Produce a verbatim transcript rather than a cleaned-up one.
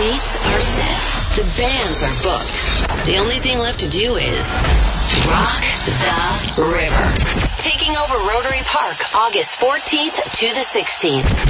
dates are set. The bands are booked. The only thing left to do is rock the river. Taking over Rotary Park, August fourteenth to the sixteenth.